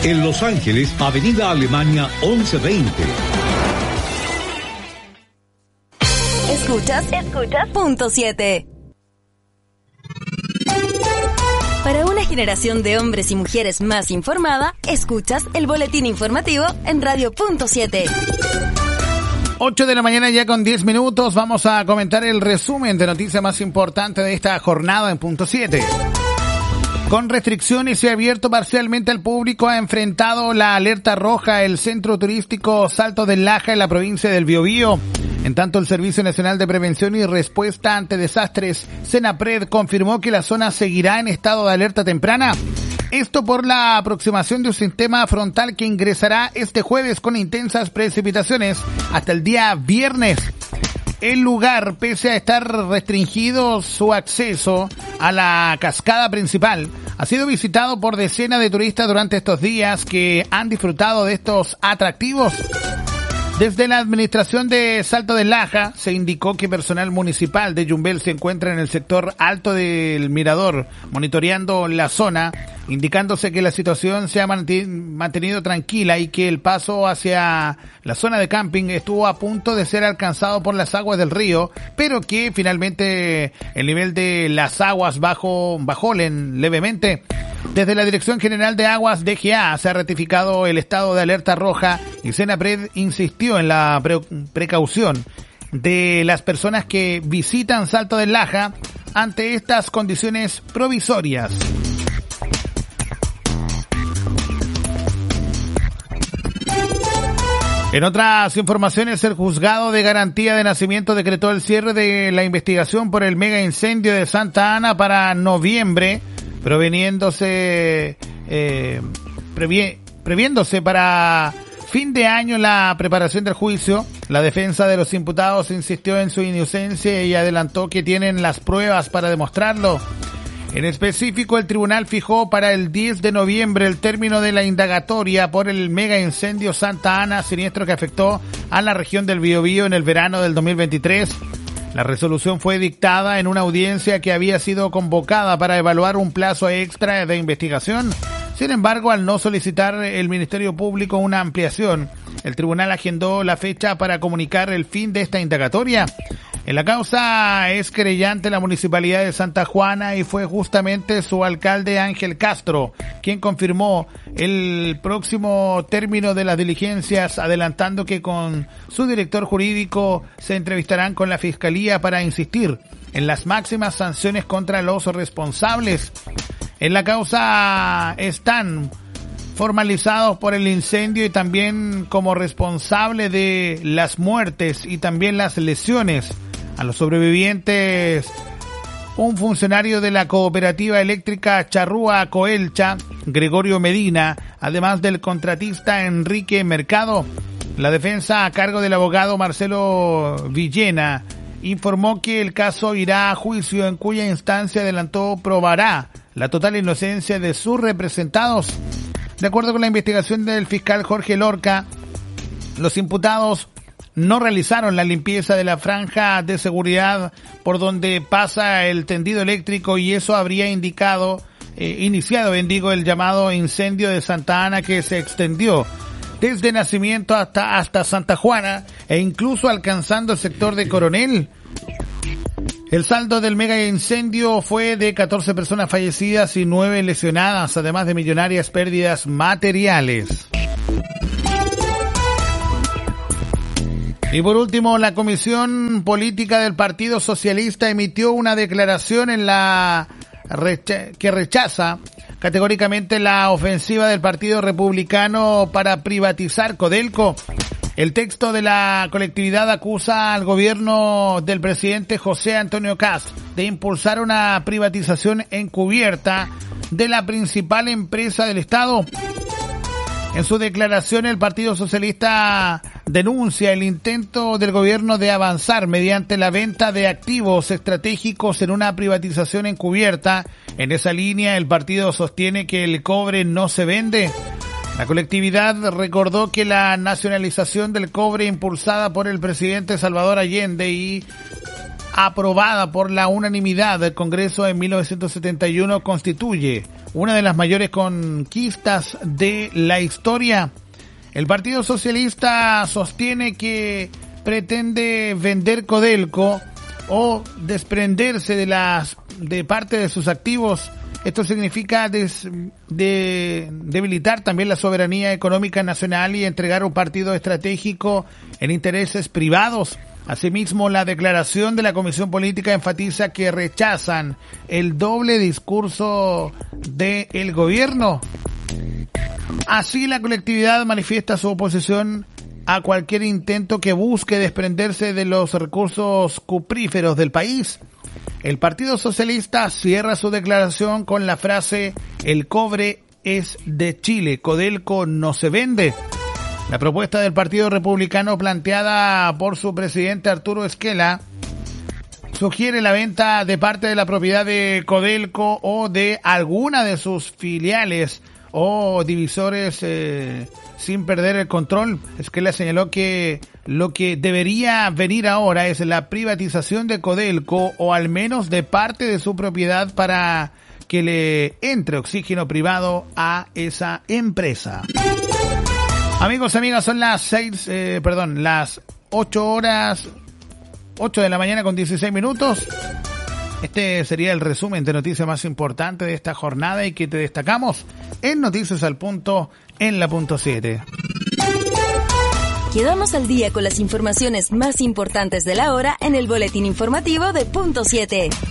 En Los Ángeles, Avenida Alemania 1120. Escuchas Punto 7. Para una generación de hombres y mujeres más informada, escuchas el boletín informativo en Radio Punto 7. 8 de la mañana ya con 10 minutos. Vamos a comentar el resumen de noticias más importantes de esta jornada en Punto 7. Con restricciones y abierto parcialmente al público, ha enfrentado la alerta roja el centro turístico Salto del Laja en la provincia del Biobío. En tanto, el Servicio Nacional de Prevención y Respuesta ante Desastres, Senapred, confirmó que la zona seguirá en estado de alerta temprana. Esto por la aproximación de un sistema frontal que ingresará este jueves con intensas precipitaciones hasta el día viernes. El lugar, pese a estar restringido su acceso a la cascada principal, ha sido visitado por decenas de turistas durante estos días que han disfrutado de estos atractivos. Desde la administración de Salto del Laja se indicó que personal municipal de Yumbel se encuentra en el sector alto del mirador, monitoreando la zona, indicándose que la situación se ha mantenido tranquila y que el paso hacia la zona de camping estuvo a punto de ser alcanzado por las aguas del río, pero que finalmente el nivel de las aguas bajó levemente. Desde la Dirección General de Aguas DGA se ha ratificado el estado de alerta roja y Senapred insistió en la precaución de las personas que visitan Salto del Laja ante estas condiciones provisorias. En otras informaciones, el Juzgado de Garantía de Nacimiento decretó el cierre de la investigación por el mega incendio de Santa Ana para noviembre, previéndose para fin de año la preparación del juicio. La defensa de los imputados insistió en su inocencia y adelantó que tienen las pruebas para demostrarlo. En específico, el tribunal fijó para el 10 de noviembre el término de la indagatoria por el mega incendio Santa Ana, siniestro que afectó a la región del Biobío en el verano del 2023. La resolución fue dictada en una audiencia que había sido convocada para evaluar un plazo extra de investigación. Sin embargo, al no solicitar el Ministerio Público una ampliación, el tribunal agendó la fecha para comunicar el fin de esta indagatoria. En la causa es querellante la Municipalidad de Santa Juana y fue justamente su alcalde Ángel Castro quien confirmó el próximo término de las diligencias, adelantando que con su director jurídico se entrevistarán con la Fiscalía para insistir en las máximas sanciones contra los responsables. En la causa están formalizados por el incendio y también como responsable de las muertes y también las lesiones a los sobrevivientes, un funcionario de la cooperativa eléctrica Charrúa Coelcha, Gregorio Medina, además del contratista Enrique Mercado. La defensa, a cargo del abogado Marcelo Villena, informó que el caso irá a juicio, en cuya instancia adelantó probará la total inocencia de sus representados. De acuerdo con la investigación del fiscal Jorge Lorca, los imputados no realizaron la limpieza de la franja de seguridad por donde pasa el tendido eléctrico y eso habría iniciado el llamado incendio de Santa Ana, que se extendió desde Nacimiento hasta Santa Juana e incluso alcanzando el sector de Coronel. El saldo del mega incendio fue de 14 personas fallecidas y 9 lesionadas, además de millonarias pérdidas materiales. Y por último, la Comisión Política del Partido Socialista emitió una declaración que rechaza categóricamente la ofensiva del Partido Republicano para privatizar Codelco. El texto de la colectividad acusa al gobierno del presidente José Antonio Kast de impulsar una privatización encubierta de la principal empresa del Estado. En su declaración, el Partido Socialista denuncia el intento del gobierno de avanzar mediante la venta de activos estratégicos en una privatización encubierta. En esa línea, el partido sostiene que el cobre no se vende. La colectividad recordó que la nacionalización del cobre, impulsada por el presidente Salvador Allende y aprobada por la unanimidad del Congreso en 1971, constituye una de las mayores conquistas de la historia. El Partido Socialista sostiene que pretende vender Codelco o desprenderse de parte de sus activos. Esto significa debilitar también la soberanía económica nacional y entregar un partido estratégico en intereses privados. Asimismo, la declaración de la Comisión Política enfatiza que rechazan el doble discurso del gobierno. Así, la colectividad manifiesta su oposición a cualquier intento que busque desprenderse de los recursos cupríferos del país. El Partido Socialista cierra su declaración con la frase: el cobre es de Chile, Codelco no se vende. La propuesta del Partido Republicano planteada por su presidente Arturo Esquela sugiere la venta de parte de la propiedad de Codelco o de alguna de sus filiales o divisores sin perder el control. Esquela señaló que lo que debería venir ahora es la privatización de Codelco o al menos de parte de su propiedad para que le entre oxígeno privado a esa empresa. Amigos, amigas, son las 8 de la mañana con 16 minutos. Este sería el resumen de noticias más importantes de esta jornada y que te destacamos en Noticias al Punto en la punto 7. Quedamos al día con las informaciones más importantes de la hora en el boletín informativo de punto 7.